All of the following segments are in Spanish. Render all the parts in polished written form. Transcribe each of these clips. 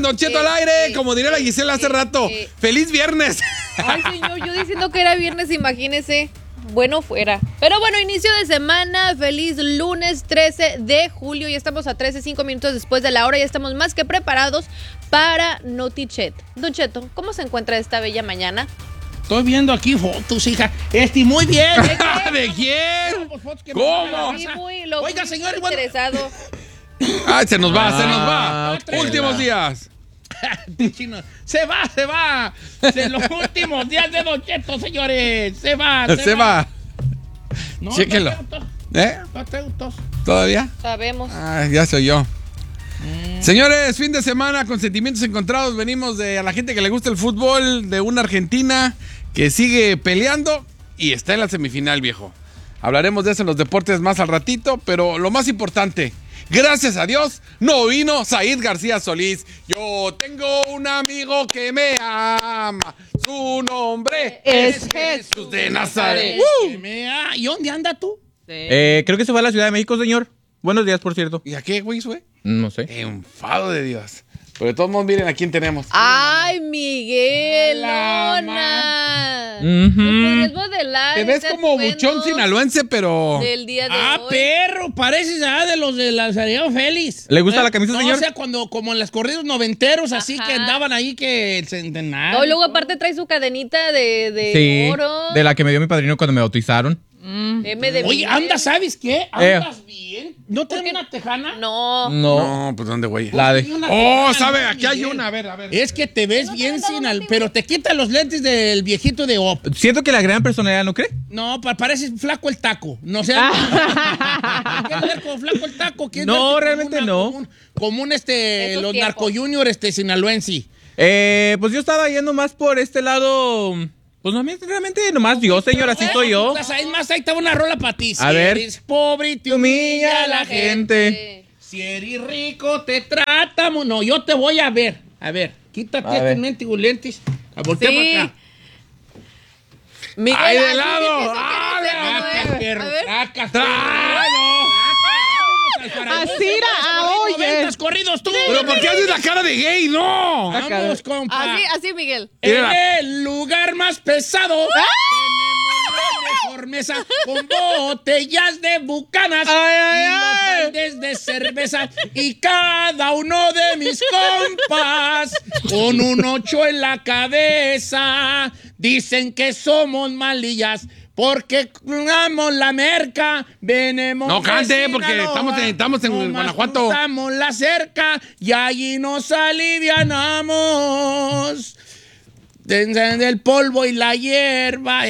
Don Cheto al aire, como diría la Gisela hace rato. ¡Feliz viernes! Ay, señor, yo diciendo que era viernes, imagínese. Bueno, fuera. Pero bueno, inicio de semana, feliz lunes 13 de julio. Ya estamos a 5 minutos después de la hora. Ya estamos más que preparados para Notichet. Don Cheto, ¿cómo se encuentra esta bella mañana? Estoy viendo aquí fotos, hija. Muy bien. ¿De quién? ¿Cómo? Sí, Oiga, señor, interesado. Ay, se nos va. Okay. Últimos días. Se va. De los últimos días de Don Cheto, señores. Se va. No, Chéquelo. No te gustó. ¿Todavía? Sabemos. Ay, ya soy yo. Señores, fin de semana con sentimientos encontrados. Venimos de a la gente que le gusta el fútbol, de una Argentina que sigue peleando y está en la semifinal, viejo. Hablaremos de eso en los deportes más al ratito, pero lo más importante, gracias a Dios, no vino Said García Solís. Yo tengo un amigo que me ama, su nombre es Jesús de Nazaret. ¿Y dónde anda tú? Creo que se fue a la Ciudad de México, señor. Buenos días, por cierto. ¿Y a qué, güey, fue? No sé. Enfado de Dios. Pero de todos modos, miren a quién tenemos. ¡Ay, Miguel! ¡Lona! ¿Nos podrías modelar? Te ves como buchón sinaloense, pero... Del día de hoy. Perro, pareces de los de la Santiago Félix. ¿Le gusta la camisa, señor? O sea, como en los corridos noventeros, así que andaban ahí que centenario. No, luego aparte trae su cadenita de oro. De la que me dio mi padrino cuando me bautizaron. Oye, ¿sabes qué? ¿Andas bien? ¿No tienes una tejana? No, pues ¿dónde, güey? La de... ¿sabe? Aquí hay una, a ver. Es que te ves bien pero te quitan los lentes del viejito de OP. Siento que la gran personalidad, ¿no cree? No, parece flaco el taco. No sé. ¿Quieres ver como flaco el taco? No, realmente no. Como los narco junior sinaloense. Pues yo estaba yendo más por este lado... Pues no, realmente nomás yo, señor, así soy yo. Es más, ahí estaba una rola para ti. A ver. Si eres pobre y te humilla la gente. Si eres rico te tratamos. No, yo te voy a ver. A ver, quítate estos mendigos lentes. Voltea para acá. Miguel, ¡ay, de lado! Oye. Corridos tú. ¿Pero por qué haces la cara de gay? ¡No! Vamos, compa. Así, Miguel. En el lugar más pesado tenemos la mejor mesa con botellas de Bucanas y los baldes de cerveza y cada uno de mis compas con un 8 en la cabeza dicen que somos malillas. Porque jugamos la merca, venemos. No cante, porque estamos en Guanajuato. Estamos la cerca y allí nos alivianamos. Del polvo y la hierba.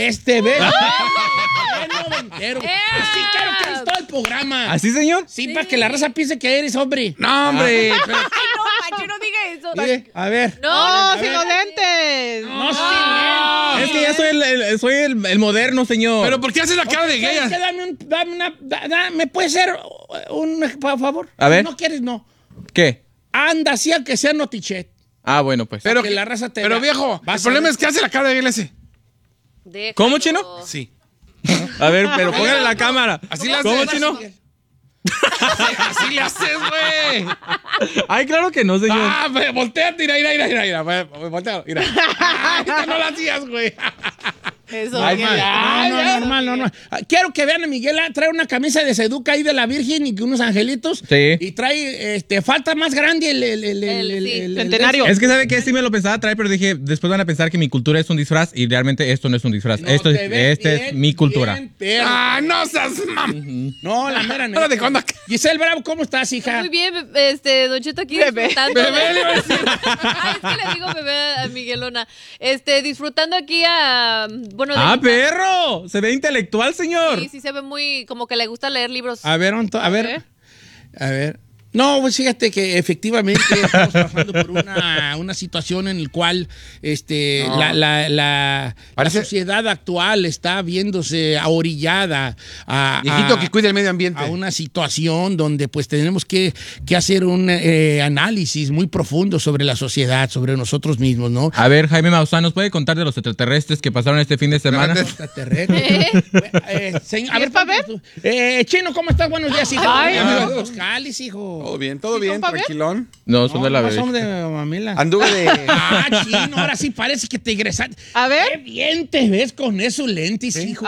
Noventero. Así quiero que eres todo el programa. ¿Así, señor? Sí, para que la raza piense que eres hombre. No, hombre. Ay, no, Mancho, no diga eso. A ver. No, sin los lentes. No, sin lentes. Es que ya soy el moderno, señor. ¿Pero por qué haces la cara de gay? ¿Me puede ser un favor? A ver. Si no quieres, no. ¿Qué? Anda, así aunque sea Notichet. Ah, bueno, pues. Pero que la raza te Pero vea. viejo, el problema es que hace la cara de gay ese. Déjalo. ¿Cómo, chino? Sí. A ver, pero póngale la cámara. Así le ¿Cómo, haces. chino? Así le haces, güey. Ay, claro que no, señor. Volteate, mira. Voltea, mira. Esta no la hacías, güey. Eso. Ay, normal. Quiero que vean a Miguel, trae una camisa de Seduca ahí de la Virgen y unos angelitos. Sí. Y trae, falta más grande el centenario. Es que sabe que sí me lo pensaba traer, pero dije, después van a pensar que mi cultura es un disfraz y realmente esto no es un disfraz. No, Esta es mi cultura. No seas No, la mera ¿Ahora de cuándo? Giselle Bravo, ¿cómo estás, hija? Muy bien, Don Cheto aquí disfrutando. Bebé, le iba a decir. Ay, es que le digo bebé a Miguelona. Disfrutando aquí perro. Se ve intelectual, señor. Sí, se ve muy, como que le gusta leer libros. A ver. No, pues fíjate que efectivamente estamos pasando por una situación en la cual la sociedad actual está viéndose ahorillada Viejito que cuide el medio ambiente. a una situación donde pues tenemos que hacer un análisis muy profundo sobre la sociedad, sobre nosotros mismos, ¿no? A ver, Jaime Maussan, ¿nos puede contar de los extraterrestres que pasaron este fin de semana? Señor, a ver, Chino, ¿cómo estás? Buenos días, hijo. Ay, Los Jalis, hijo. Todo bien, tranquilón. No, son de la bebé. Son de mamila. Anduve de... Chino, ahora sí parece que te egresaste. A ver. Qué bien te ves con esos lentes, hijo.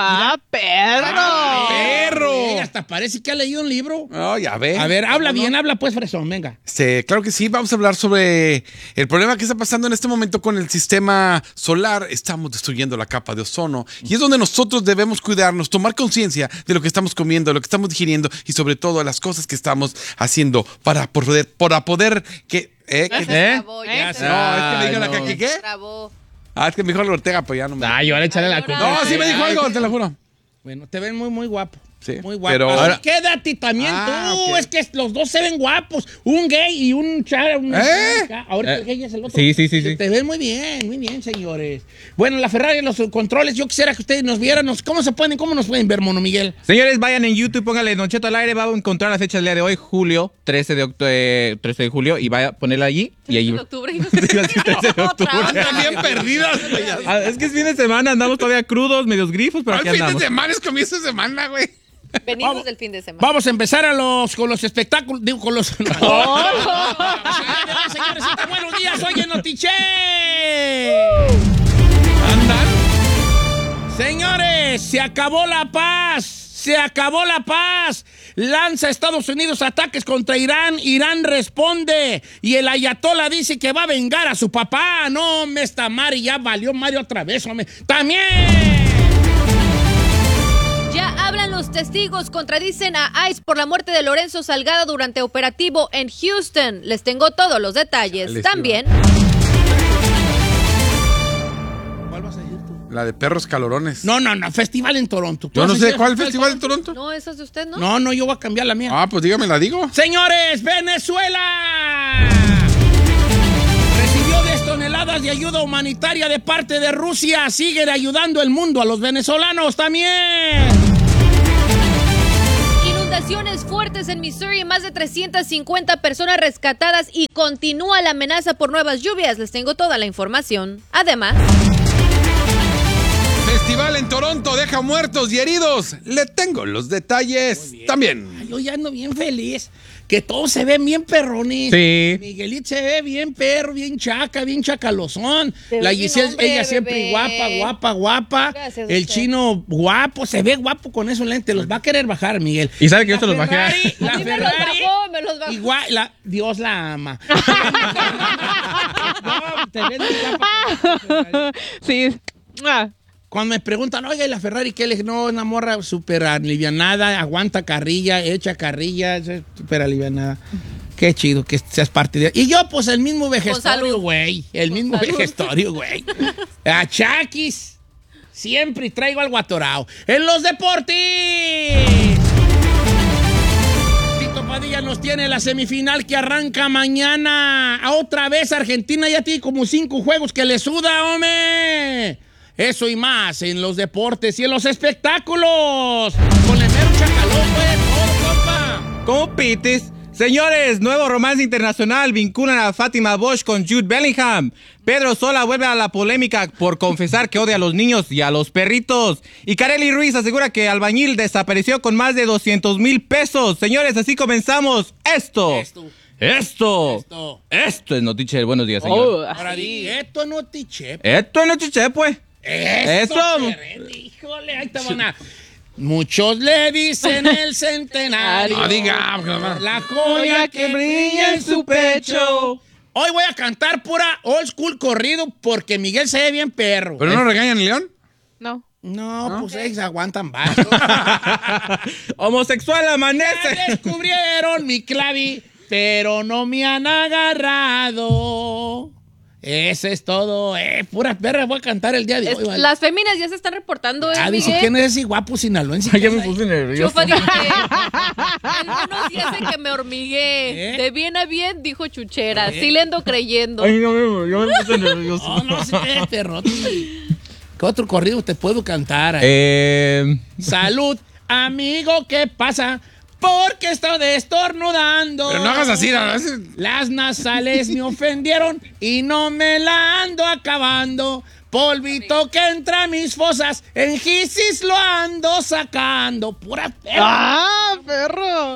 ¡Perro! Hasta parece que ha leído un libro. No, ya ve. A ver, habla bien, habla pues, fresón, venga. Claro que sí, vamos a hablar sobre el problema que está pasando en este momento con el sistema solar. Estamos destruyendo la capa de ozono y es donde nosotros debemos cuidarnos, tomar conciencia de lo que estamos comiendo, lo que estamos digiriendo y sobre todo las cosas que estamos haciendo para poder que... Trabó, No, es que me dijo la que ¿qué? Trabó. Es que me dijo el Ortega, pues ya no me... Ay, ahora échale la Ay, culpa. No, sí me dijo algo, te lo juro. Bueno, te ven muy, muy guapo. Sí, muy guapo. pero Así ahora- quédate también tú. ok. Es que los dos se ven guapos. Un gay y un char. Ahorita el gay es el otro. Sí. Te ven muy bien, señores. Bueno, la Ferrari, los controles, yo quisiera que ustedes nos vieran. ¿Cómo nos pueden ver, Mono Miguel? Señores, vayan en YouTube, pónganle Don Cheto al aire, va a encontrar la fecha del día de hoy, julio, 13 de julio, y vaya a ponerla allí. Y ahí... De octubre. Iba a decir 13 de octubre. Andan bien perdidas. Es que es fin de semana, andamos todavía crudos, medios grifos, pero Al aquí fin de andamos. semana es comienzo de semana, güey. Venimos del fin de semana. Vamos a empezar con los espectáculos. Digo, con los. Señores, buenos días, oye, Notiche. Andan. Señores, se acabó la paz. Se acabó la paz. Lanza Estados Unidos ataques contra Irán. Irán responde. Y el ayatollah dice que va a vengar a su papá. No, me está Mari, ya valió Mario otra vez, hombre. También. Ya hablan los testigos, contradicen a ICE por la muerte de Lorenzo Salgado durante operativo en Houston. Les tengo todos los detalles. Chale, También, ¿Cuál vas a decir tú? La de perros calorones. No, festival en Toronto. ¿Tú Yo no vas a sé decir cuál festival de Toronto. no, eso es de usted, ¿no? No, yo voy a cambiar la mía. Pues dígame, la digo. Señores, Venezuela recibió 10 toneladas de ayuda humanitaria de parte de Rusia. Siguen ayudando el mundo a los venezolanos también. Inundaciones fuertes en Missouri, más de 350 personas rescatadas y continúa la amenaza por nuevas lluvias. Les tengo toda la información. Además, Festival en Toronto deja muertos y heridos. Le tengo los detalles también. Ay, yo ya ando bien feliz. Que todos se ven bien perrones. Sí. Miguelito se ve bien perro, bien chaca, bien chacalozón. Te La ves bien Giselle, hombre, ella siempre bebé. guapa. Gracias, El usted. chino guapo, se ve guapo con esos lentes. Los va a querer bajar, Miguel. Y sabe que yo se los La bajé. Ferrari, a la mí me los Ferrari. bajó, me los bajó. Igual, Dios la ama. No, te ves muy guapa. Sí. Cuando me preguntan, oiga, ¿y la Ferrari qué? Le dije, no, una morra súper alivianada, aguanta carrilla, echa carrilla, es súper alivianada. Qué chido que seas parte de... Y yo, pues, el mismo vejestorio, salud. güey. El Con mismo salud. vejestorio, güey. A Chaquis. Siempre traigo algo atorado. En los deportes. Tito Padilla nos tiene la semifinal que arranca mañana. Otra vez Argentina ya tiene como 5 juegos que le suda, hombre. Eso y más en los deportes y en los espectáculos. Con el mero chacalón, pues, todo, compa. ¿Cómo pites? Señores, nuevo romance internacional vinculan a Fátima Bosch con Jude Bellingham. Pedro Sola vuelve a la polémica por confesar que odia a los niños y a los perritos. Y Kareli Ruiz asegura que albañil desapareció con más de 200,000 pesos. Señores, así comenzamos. Esto es Notiche. Buenos días, señor. Ahora di, esto no te che. Esto es Notiche, pues. Eso. Híjole, ahí te van a... Muchos le dicen el centenario. No diga, porque nos van- La joya que brilla en su pecho. Hoy voy a cantar pura old school corrido porque Miguel se ve bien perro. ¿Pero no regañan el León? No. No, pues ellos aguantan vasos. Homosexual Ya amanece. descubrieron mi clavi, pero no me han agarrado. Eso es todo. Pura perra voy a cantar el día de hoy. ¿vale? Las féminas ya se están reportando, Dice Miguel. quién es ese guapo sinaloense. Ay, ya me puse nervioso. Chufa, dice, algunos sí hacen que me hormigué. ¿Eh? De bien a bien, dijo Chuchera. Sí le ando creyendo. Ay, no, yo me puse nervioso. No, sí, perro. ¿Qué otro corrido te puedo cantar? Salud, amigo, ¿qué pasa? Porque estoy estornudando. Pero no hagas así, ¿no? Las nasales me ofendieron y no me la ando acabando. polvito que entra a mis fosas, en gisis lo ando sacando. Pura perra. ¡Ah, perro!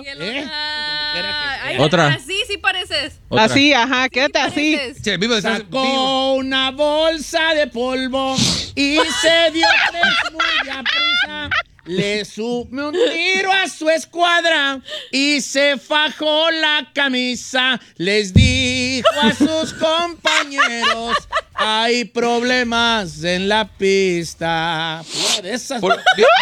Ay, Otra. Así sí pareces. Otra. Así, ajá, quédate así. Pareces. Che, vivo detrás- Sacó una bolsa de polvo y se dio tres muy a prisa. Le subió un tiro a su escuadra y se fajó la camisa. Les dijo a sus compañeros, hay problemas en la pista. Pura de esas. Vivo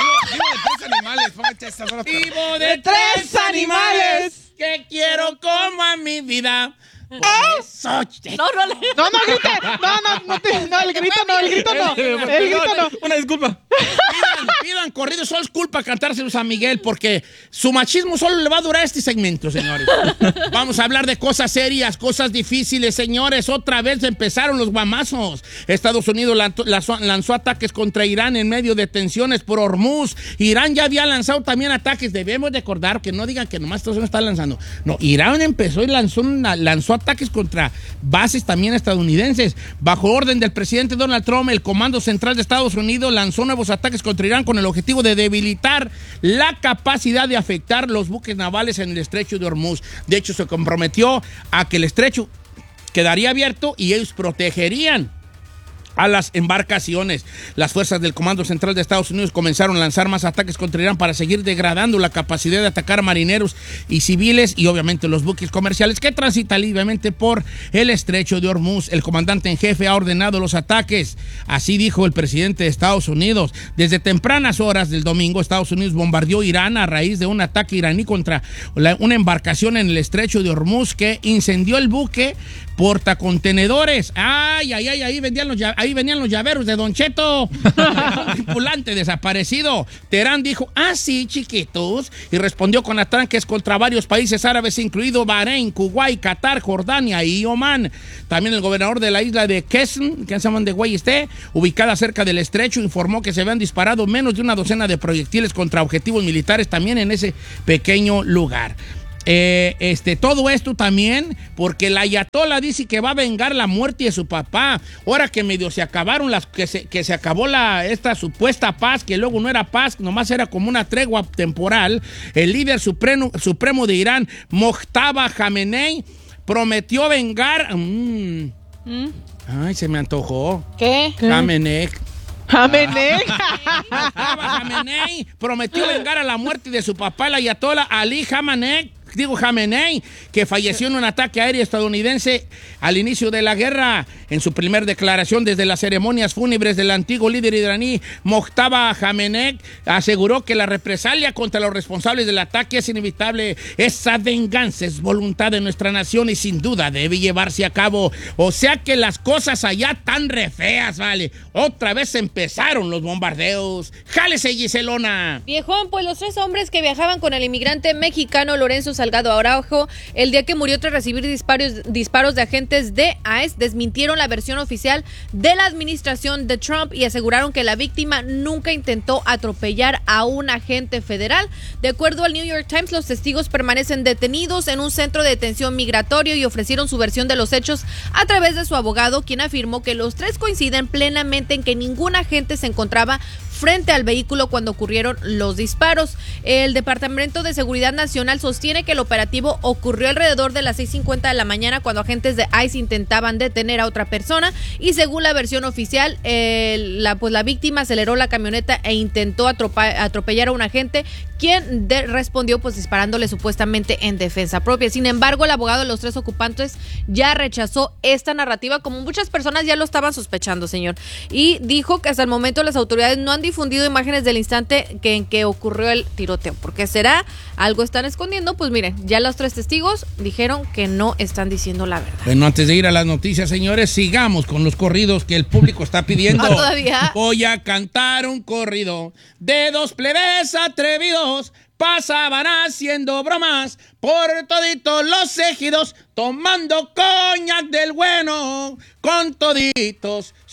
de tres animales. Póngate esa rola. Vivo de tres animales que quiero como a mi vida. Por eso, No, no le. No, no grites. No, el grito no. El grito no. Una disculpa. Pidan corrido, solo es culpa cantárselos a Miguel porque su machismo solo le va a durar este segmento, señores. Vamos a hablar de cosas serias, cosas difíciles, señores. Otra vez empezaron los guamazos. Estados Unidos lanzó ataques contra Irán en medio de tensiones por Hormuz. Irán ya había lanzado también ataques. Debemos recordar que no digan que nomás Estados Unidos está lanzando. No, Irán empezó y lanzó ataques contra bases también estadounidenses. Bajo orden del presidente Donald Trump, el Comando Central de Estados Unidos lanzó nuevos ataques contra Irán con el objetivo de debilitar la capacidad de afectar los buques navales en el estrecho de Hormuz. De hecho, se comprometió a que el estrecho quedaría abierto y ellos protegerían a las embarcaciones. Las fuerzas del Comando Central de Estados Unidos comenzaron a lanzar más ataques contra Irán para seguir degradando la capacidad de atacar marineros y civiles y obviamente los buques comerciales que transitan libremente por el estrecho de Hormuz. El comandante en jefe ha ordenado los ataques. Así dijo el presidente de Estados Unidos. Desde tempranas horas del domingo, Estados Unidos bombardeó Irán a raíz de un ataque iraní contra una embarcación en el estrecho de Hormuz que incendió el buque portacontenedores. Ahí venían los llaveros de Don Cheto. Un tripulante desaparecido. Teherán dijo, sí, chiquitos, y respondió con ataques contra varios países árabes, incluido Bahrein, Kuwait, Qatar, Jordania y Omán. También el gobernador de la isla de Qesm, que se llaman de Güey ubicada cerca del estrecho, informó que se habían disparado menos de una docena de proyectiles contra objetivos militares también en ese pequeño lugar. Todo esto también porque el ayatollah dice que va a vengar la muerte de su papá. Ahora que medio se acabaron que se acabó esta supuesta paz, que luego no era paz, nomás era como una tregua temporal. El líder supremo de Irán, Mojtaba Khamenei, prometió vengar. Ay, se me antojó. ¿Qué? Khamenei. Khamenei prometió vengar a la muerte de su papá, el ayatollah Ali Khamenei, que falleció en un ataque aéreo estadounidense al inicio de la guerra. En su primer declaración desde las ceremonias fúnebres del antiguo líder iraní, Mojtaba Khamenei aseguró que la represalia contra los responsables del ataque es inevitable. Esa venganza es voluntad de nuestra nación y sin duda debe llevarse a cabo. O sea que las cosas allá están re feas, vale. Otra vez empezaron los bombardeos. ¡Jálese, Giselona! Viejón, pues los 3 hombres que viajaban con el inmigrante mexicano Lorenzo Salgado Araujo, el día que murió tras recibir disparos de agentes de ICE, desmintieron la versión oficial de la administración de Trump y aseguraron que la víctima nunca intentó atropellar a un agente federal. De acuerdo al New York Times, los testigos permanecen detenidos en un centro de detención migratorio y ofrecieron su versión de los hechos a través de su abogado, quien afirmó que los 3 coinciden plenamente en que ningún agente se encontraba frente al vehículo cuando ocurrieron los disparos. El Departamento de Seguridad Nacional sostiene que el operativo ocurrió alrededor de las 6:50 de la mañana cuando agentes de ICE intentaban detener a otra persona y según la versión oficial, la víctima aceleró la camioneta e intentó atropellar a un agente, quien respondió pues disparándole supuestamente en defensa propia. Sin embargo, el abogado de los 3 ocupantes ya rechazó esta narrativa, como muchas personas ya lo estaban sospechando, señor, y dijo que hasta el momento las autoridades no han difundido imágenes del instante en que ocurrió el tiroteo. ¿Por qué será? Algo están escondiendo. Pues miren, ya los 3 testigos dijeron que no están diciendo la verdad. Bueno, antes de ir a las noticias, señores, sigamos con los corridos que el público está pidiendo. ¿Todavía? Voy a cantar un corrido de 2 plebes atrevidos. Pasaban haciendo bromas por toditos los ejidos, tomando coñac del bueno, con toditos